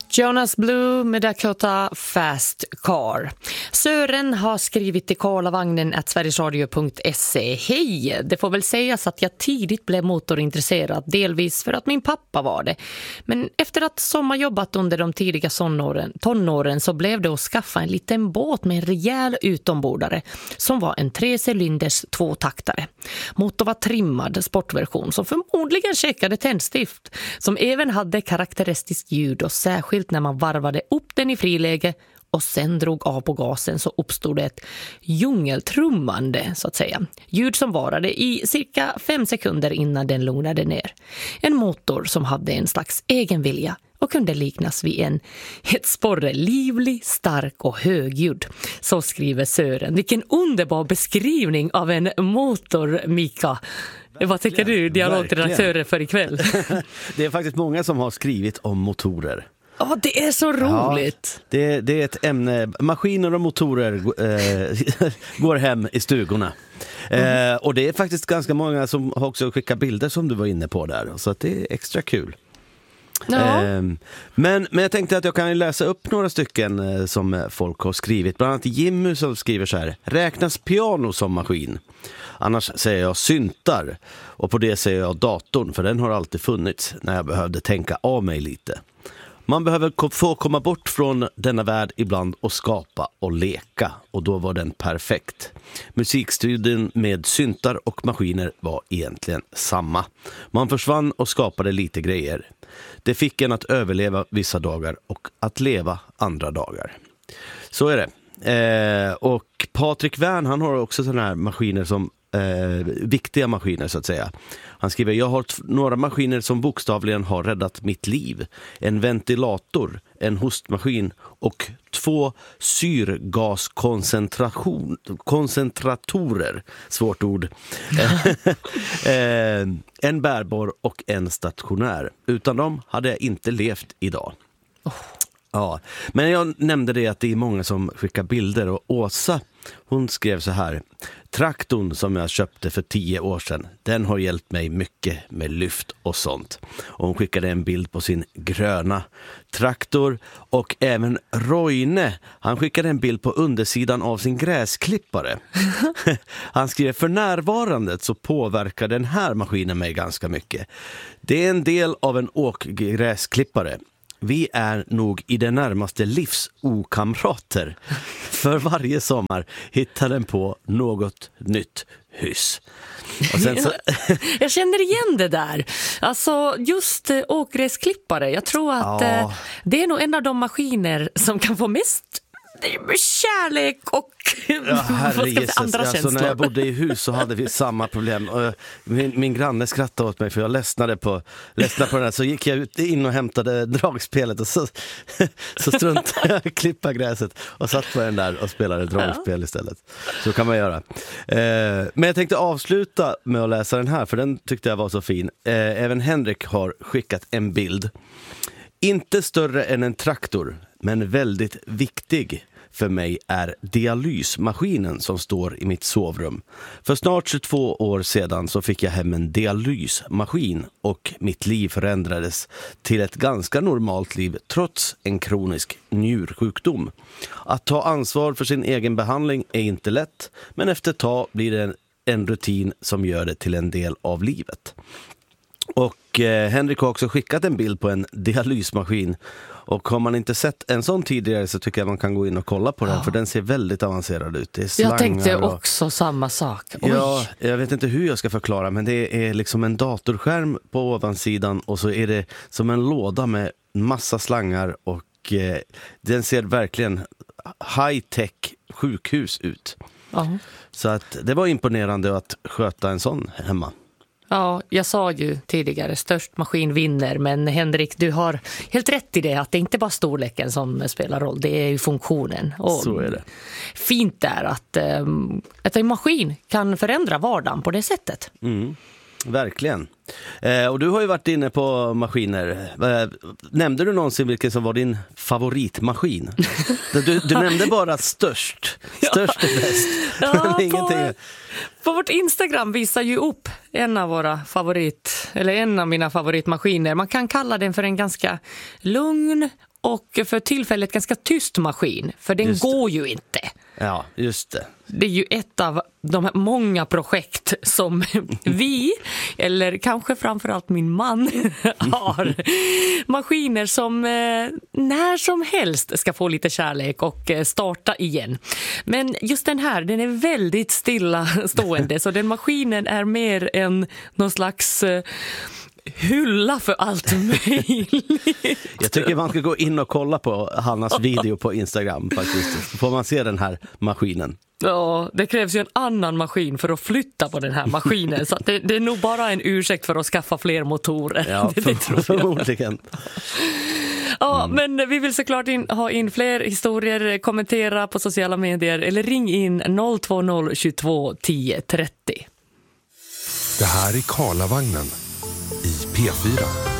Jonas Blue med Dakota Fast Car. Sören har skrivit till karlavagnen@sverigesradio.se. Hej, det får väl sägas att jag tidigt blev motorintresserad, delvis för att min pappa var det. Men efter att sommarjobbat under de tidiga tonåren så blev det att skaffa en liten båt med en rejäl utombordare som var en 3-cylinders 2-taktare. Motorn var trimmad sportversion som förmodligen checkade tändstift, som även hade karaktäristiskt ljud, och särskilt när man varvade upp den i friläge och sen drog av på gasen så uppstod det ett djungeltrummande, så att säga. Ljud som varade i cirka 5 sekunder innan den lugnade ner. En motor som hade en slags egen vilja och kunde liknas vid ett sporre, livlig, stark och högljudd. Så skriver Sören. Vilken underbar beskrivning av en motor, Mika. Vad tycker du, dialogredaktören, för ikväll? Det är faktiskt många som har skrivit om motorer. Ja, det är så roligt. Ja, det är ett ämne. Maskiner och motorer går hem i stugorna. Och det är faktiskt ganska många som har också skickat bilder som du var inne på där. Så att det är extra kul. Ja. Men jag tänkte att jag kan läsa upp några stycken som folk har skrivit. Bland annat Jimmy som skriver så här: räknas piano som maskin? Annars säger jag syntar. Och på det säger jag datorn, för den har alltid funnits när jag behövde tänka av mig lite. Man behöver få komma bort från denna värld ibland och skapa och leka. Och då var den perfekt. Musikstudien med syntar och maskiner var egentligen samma. Man försvann och skapade lite grejer. Det fick en att överleva vissa dagar och att leva andra dagar. Så är det. Och Patrik Wern, han har också sådana här maskiner som viktiga maskiner, så att säga. Han skriver: jag har några maskiner som bokstavligen har räddat mitt liv. En ventilator, en hostmaskin och 2 syrgaskoncentratorer, svårt ord. En bärbar och en stationär. Utan dem hade jag inte levt idag. Ja, men jag nämnde det att det är många som skickar bilder, och Åsa, hon skrev så här: traktorn som jag köpte för 10 år sedan, den har hjälpt mig mycket med lyft och sånt. Och hon skickade en bild på sin gröna traktor. Och även Roine, han skickade en bild på undersidan av sin gräsklippare. Han skrev: för närvarandet så påverkar den här maskinen mig ganska mycket. Det är en del av en åkgräsklippare. Vi är nog i det närmaste livsokamrater. För varje sommar hittar den på något nytt hyss. Och sen så... Jag känner igen det där. Alltså just åkgräsklippare. Jag tror att det är nog en av de maskiner som kan få mest kärlek och andra känslor. När jag bodde i hus så hade vi samma problem. Min granne skrattade åt mig för jag ledsnade på den här. Så gick jag in och hämtade dragspelet och så struntade jag klippa gräset och satt på den där och spelade dragspel istället. Så kan man göra. Men jag tänkte avsluta med att läsa den här, för den tyckte jag var så fin. Även Henrik har skickat en bild. Inte större än en traktor, men väldigt viktig för mig är dialysmaskinen som står i mitt sovrum. För snart 22 år sedan så fick jag hem en dialysmaskin och mitt liv förändrades till ett ganska normalt liv trots en kronisk njursjukdom. Att ta ansvar för sin egen behandling är inte lätt, men efter ett tag blir det en rutin som gör det till en del av livet. Och Henrik har också skickat en bild på en dialysmaskin. Och har man inte sett en sån tidigare så tycker jag man kan gå in och kolla på den. För den ser väldigt avancerad ut. Det är slangar. Jag tänkte också samma sak. Oj. Ja, jag vet inte hur jag ska förklara. Men det är liksom en datorskärm på ovansidan. Och så är det som en låda med massa slangar. Och den ser verkligen high-tech sjukhus ut. Så att det var imponerande att sköta en sån hemma. Ja, jag sa ju tidigare, störst maskin vinner, men Henrik, du har helt rätt i det, att det inte bara storleken som spelar roll, det är ju funktionen. Och så är det. Fint är att en maskin kan förändra vardagen på det sättet. Verkligen. Och du har ju varit inne på maskiner. Nämnde du någonsin vilken som var din favoritmaskin? Du nämnde bara störst. Störst är bäst. Ja, ingenting. På vårt Instagram visar ju upp en av mina favoritmaskiner. Man kan kalla den för en ganska lugn och för tillfället ganska tyst maskin, för den går ju inte. Ja, just det. Det är ju ett av de här många projekt som vi, eller kanske framförallt min man, har. Maskiner som när som helst ska få lite kärlek och starta igen. Men just den här, den är väldigt stillastående, så den maskinen är mer än någon slags hylla för allt möjligt. Jag tycker man ska gå in och kolla på Hannas video på Instagram faktiskt. Så får man se den här maskinen. Ja, det krävs ju en annan maskin för att flytta på den här maskinen. Så att det är nog bara en ursäkt för att skaffa fler motorer. Ja, det tror jag. Förmodligen. Ja, men vi vill såklart ha in fler historier, kommentera på sociala medier eller ring in 020 22 10 30. Det här är Karlavagnen i P4.